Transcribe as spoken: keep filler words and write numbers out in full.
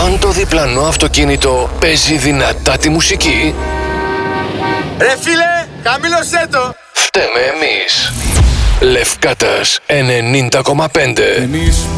Αν το διπλανό αυτοκίνητο παίζει δυνατά τη μουσική, ρε φίλε, χαμήλωσέ το. φταίμε εμείς. Λευκάτας ενενήντα κόμμα πέντε.